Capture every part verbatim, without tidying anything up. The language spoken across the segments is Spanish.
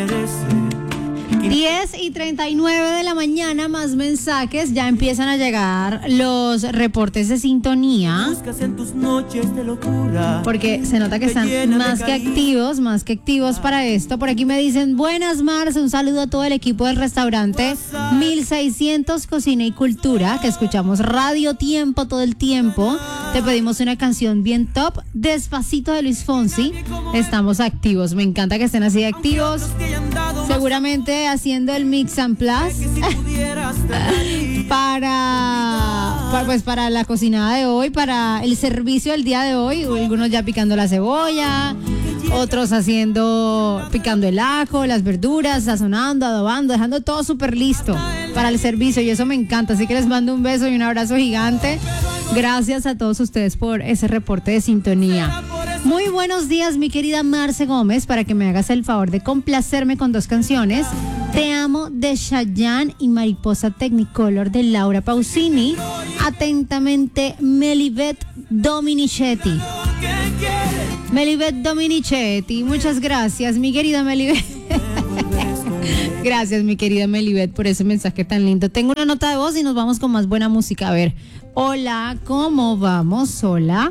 diez y treinta y nueve de la mañana, más mensajes, ya empiezan a llegar los reportes de sintonía, porque se nota que están más que activos, más que activos para esto. Por aquí me dicen, buenas Marce, un saludo a todo el equipo del restaurante mil seiscientos Cocina y Cultura, que escuchamos Radio Tiempo todo el tiempo. Te pedimos una canción bien top, Despacito de Luis Fonsi. Estamos activos, me encanta que estén así de activos, seguramente haciendo el mix and plus para, para pues para la cocinada de hoy, para el servicio del día de hoy. Algunos ya picando la cebolla, otros haciendo, picando el ajo, las verduras, sazonando, adobando, dejando todo súper listo para el servicio, y eso me encanta. Así que les mando un beso y un abrazo gigante. Gracias a todos ustedes por ese reporte de sintonía. Muy buenos días, mi querida Marce Gómez, para que me hagas el favor de complacerme con dos canciones. Te amo de Chayanne y Mariposa Technicolor de Laura Pausini. Atentamente, Melibet Dominicetti. Melibet Dominicetti, muchas gracias, mi querida Melibet. Gracias, mi querida Melibet, por ese mensaje tan lindo. Tengo una nota de voz y nos vamos con más buena música. A ver, hola, ¿cómo vamos? Hola.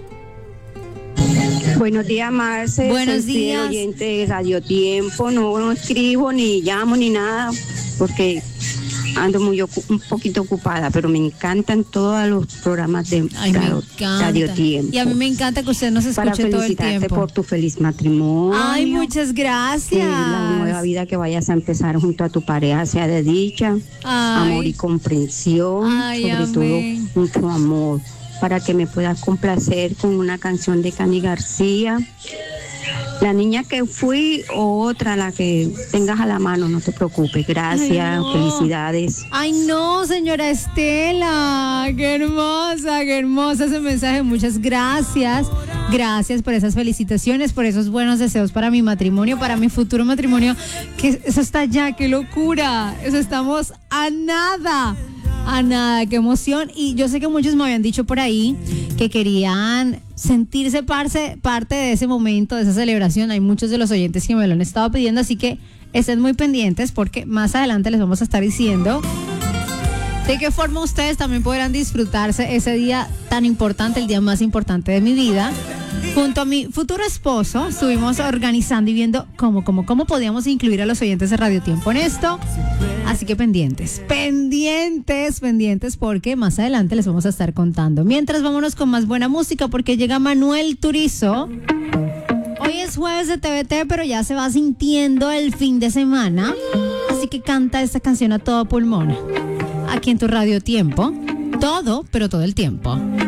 Buenos días, Marce. Buenos Soy días. oyente de Radio Tiempo. No, no escribo ni llamo ni nada porque ando muy ocu- un poquito ocupada, pero me encantan todos los programas de Ay, me Radio, encanta. Radio Tiempo. Y a mí me encanta que usted nos Para escuche todo el felicitarte tiempo. por tu feliz matrimonio. Ay, muchas Que gracias. la nueva vida que vayas a empezar junto a tu pareja sea de dicha, Ay. amor y comprensión, Ay, sobre amén. todo mucho amor, para que me puedas complacer con una canción de Cani García. La niña que fui o otra, la que tengas a la mano, no te preocupes. Gracias, Ay, no. felicidades. Ay, no, señora Estela, qué hermosa, qué hermosa ese mensaje. Muchas gracias. Gracias por esas felicitaciones, por esos buenos deseos para mi matrimonio, para mi futuro matrimonio. Que eso está ya, qué locura. Eso estamos a nada. A nada, qué emoción. Y yo sé que muchos me habían dicho por ahí que querían sentirse parte, parte de ese momento, de esa celebración. Hay muchos de los oyentes que me lo han estado pidiendo, así que estén muy pendientes porque más adelante les vamos a estar diciendo de qué forma ustedes también podrán disfrutarse ese día tan importante, el día más importante de mi vida. Junto a mi futuro esposo estuvimos organizando y viendo cómo, cómo, cómo podíamos incluir a los oyentes de Radio Tiempo en esto. Así que pendientes, pendientes, pendientes, porque más adelante les vamos a estar contando. Mientras, vámonos con más buena música, porque llega Manuel Turizo. Hoy es jueves de T V T, pero ya se va sintiendo el fin de semana. Así que canta esta canción a todo pulmón. Aquí en tu Radio Tiempo. Todo, pero todo el tiempo.